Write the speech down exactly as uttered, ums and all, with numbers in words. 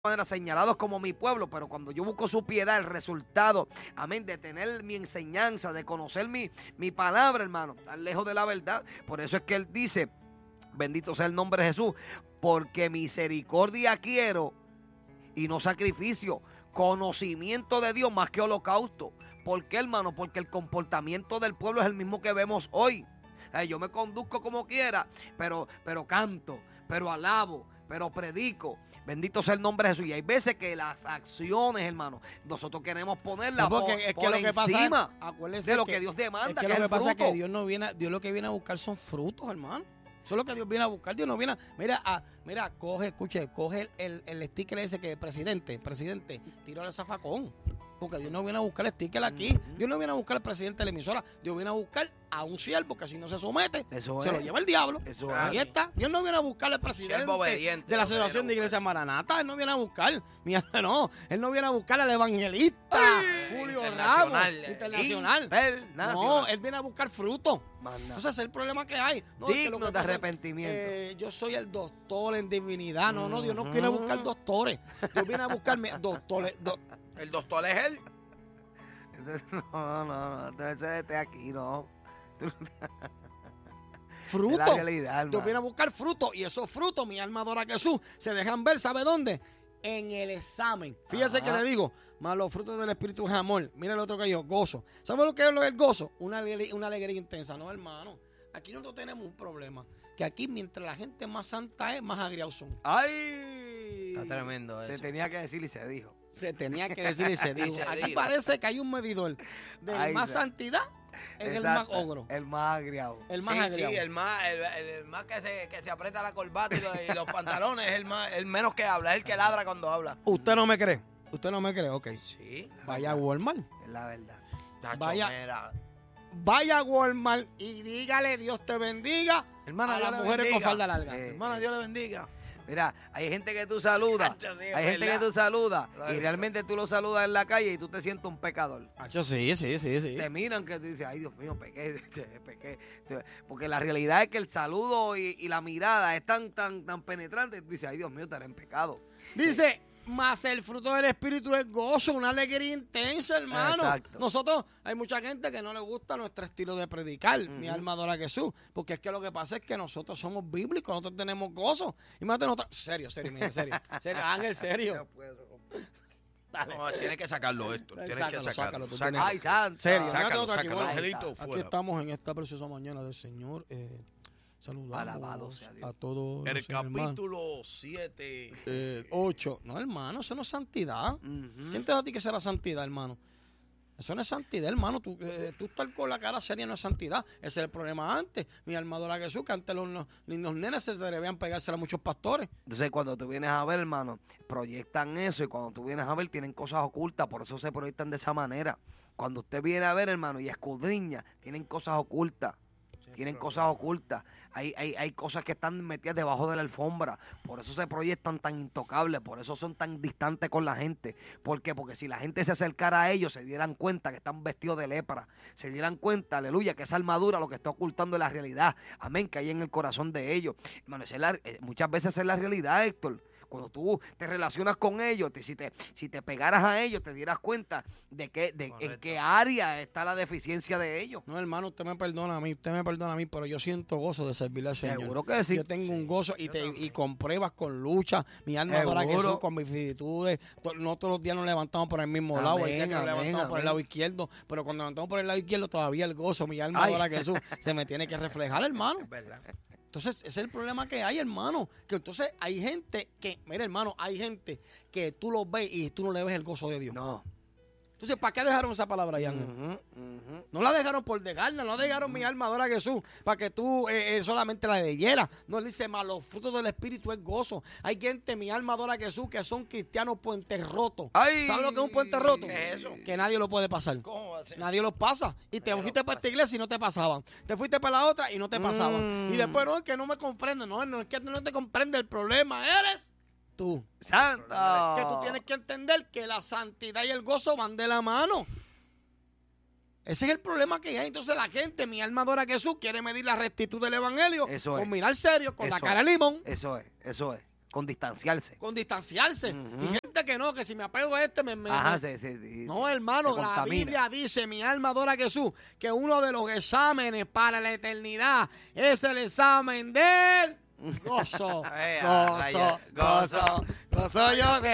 manera señalados como mi pueblo, pero cuando yo busco su piedad, el resultado, amén, de tener mi enseñanza, de conocer mi, mi palabra, hermano, tan lejos de la verdad. Por eso es que él dice, bendito sea el nombre de Jesús, porque misericordia quiero y no sacrificio, conocimiento de Dios más que holocausto. ¿Por qué, hermano? Porque el comportamiento del pueblo es el mismo que vemos hoy. Eh, yo me conduzco como quiera, pero, pero canto, pero alabo, pero predico. Bendito sea el nombre de Jesús. Y hay veces que las acciones, hermano, nosotros queremos ponerlas no, por, es que por lo que encima pasa, de lo que, que Dios demanda. Es que, que lo es que el pasa fruto. es que Dios no viene, Dios lo que viene a buscar son frutos, hermano. Eso es lo que Dios viene a buscar. Dios no viene a, mira, a, mira, coge, escuche, coge el, el, el sticker ese que el presidente, presidente, tiró el zafacón. Porque Dios no viene a buscar el sticker aquí. Uh-huh. Dios no viene a buscar al presidente de la emisora. Dios viene a buscar a un siervo que si no se somete, Eso se es. lo lleva el diablo. Eso Ahí es. está. Dios no viene a buscar al presidente de la Asociación de Iglesia Maranata. Él no viene a buscar. Mira, no. Él no viene a buscar al evangelista Ay, Julio internacional, Ramos. Internacional. internacional. No, él viene a buscar fruto. Manda. Entonces, ese es el problema que hay. No, Digno es que lo que de pasa, arrepentimiento. Eh, yo soy el doctor en divinidad. No, no, Dios no viene a buscar doctores. Dios viene a buscarme doctores. Do... El doctor es él. No, no, no, ese este aquí, no. Fruto. Es la realidad, Dios viene a buscar fruto. Y esos frutos, mi alma adora a Jesús, se dejan ver, ¿sabe dónde? En el examen. Fíjese Ajá. que le digo, más los frutos del Espíritu es amor. Mira el otro que yo, gozo. ¿Sabe lo que es el gozo? Una alegría, una alegría intensa, ¿no, hermano? Aquí nosotros tenemos un problema. Que aquí, mientras la gente más santa es, más agriados son. ¡Ay! Está tremendo eso. Se tenía que decir y se dijo. Se tenía que decir y se dijo. Se Aquí dijo. parece que hay un medidor de Ay, más se... santidad en el más ogro. El más agriado. El más sí, agriado. Sí, el más, el, el, el más que se, que se aprieta la corbata y los, y los pantalones es el más, el menos que habla, es el que ladra cuando habla. ¿Usted no me cree? ¿Usted no me cree? Ok. Sí. Vaya a Walmart. Es la verdad. Nacho, Vaya. mira. Vaya a Walmart y dígale Dios te bendiga Hermana, a Dios las le mujeres bendiga. con falda larga. Eh, Hermana, Dios le bendiga. Mira, hay gente que tú saludas, Nacho, sí, es hay gente verdad. que tú saludas Claro. y realmente tú lo saludas en la calle y tú te sientes un pecador. Yo sí, sí, sí, sí. Te miran que tú dices, ay Dios mío, pequé, pequé. Porque la realidad es que el saludo y, y la mirada es tan, tan, tan penetrante, y tú dices, ay Dios mío, estaré en pecado. Dice, más el fruto del Espíritu es gozo, una alegría intensa, hermano. Exacto. Nosotros, hay mucha gente que no le gusta nuestro estilo de predicar, Uh-huh. mi alma adora a Jesús, porque es que lo que pasa es que nosotros somos bíblicos, nosotros tenemos gozo. Imagínate nosotros, serio, serio, mira, serio, serio, Ángel, serio. Dale. No, tienes que sacarlo esto. Tienes Sácalo, que sacarlo. sácalo, tú sácalo. tienes- Ay, santo. Serio, Sácalo, mírate otro aquí, sácalo, bueno. Angelito, Aquí Aquí fuera. estamos en esta preciosa mañana del Señor. Eh, saludamos Alabado sea Dios. a todos El los hermanos. capítulo siete. Eh, ocho. No, hermano, eso no es santidad. Uh-huh. ¿Quién te da a ti que será santidad, hermano? Eso no es santidad, hermano. Tú, eh, tú estar con la cara seria no es santidad. Ese es el problema antes. Mi alma adora a Jesús, que antes los, los, los nenes se debían pegársela a muchos pastores. Entonces, cuando tú vienes a ver, hermano, proyectan eso y cuando tú vienes a ver, tienen cosas ocultas, por eso se proyectan de esa manera. Cuando usted viene a ver, hermano, y escudriña, tienen cosas ocultas. Tienen cosas ocultas, hay, hay, hay cosas que están metidas debajo de la alfombra, por eso se proyectan tan intocables, por eso son tan distantes con la gente. ¿Por qué? Porque si la gente se acercara a ellos, se dieran cuenta que están vestidos de lepra, se dieran cuenta, aleluya, que esa armadura lo que está ocultando es la realidad, amén, que hay en el corazón de ellos. Hermano, esa es la, muchas veces es la realidad, Héctor. Cuando tú te relacionas con ellos, te, si, te, si te pegaras a ellos, te dieras cuenta de, que, de en qué área está la deficiencia de ellos. No, hermano, usted me perdona a mí, usted me perdona a mí, pero yo siento gozo de servirle al Señor. Seguro que sí. Yo tengo un gozo y, te, y con pruebas, con lucha, mi alma adora a Seguro. Jesús, con mis vicisitudes. To- No todos los días nos levantamos por el mismo Amén, lado, hay días que nos amén, levantamos por el amén. lado izquierdo, pero cuando nos levantamos por el lado izquierdo todavía el gozo, mi alma Ay. adora a Jesús, se me tiene que reflejar, hermano. Es verdad. Entonces, ese es el problema que hay, hermano. Que entonces hay gente que, mira, hermano, hay gente que tú los ves y tú no le ves el gozo de Dios. No. Entonces, ¿para qué dejaron esa palabra ahí, Ángel? Uh-huh, uh-huh. No la dejaron por dejarla, no la dejaron mi alma adora a Jesús para que tú eh, eh, solamente la leyeras. No le dice más, los frutos del Espíritu es gozo. Hay gente, mi alma adora a Jesús, que son cristianos puentes rotos. Ay. ¿Sabes lo que es un puente roto? ¿Qué es eso? Que nadie lo puede pasar. ¿Cómo va a ser? Nadie los pasa. Y te Nadie fuiste los para esta pasa. iglesia y no te pasaban. Te fuiste para la otra y no te pasaban. Mm. Y después, no, es que no me comprende. No, no, es que no te comprende. El problema eres tú. ¡Santo! Que tú tienes que entender que la santidad y el gozo van de la mano. Ese es el problema que hay. Entonces la gente, mi alma adora a Jesús, quiere medir la rectitud del evangelio Eso con es. mirar serio, con la Eso cara de limón. Eso es, eso es. Con distanciarse. Con distanciarse. Ujú. Y gente que no, que si me apego a este me... me- Ajá, me- sí, sí, sí, No, sí, hermano, se la contamina. Biblia dice, mi alma adora a Jesús, que uno de los exámenes para la eternidad es el examen del gozo. Eh, a Gozo, rayos, gozo. gozo, gozo yo de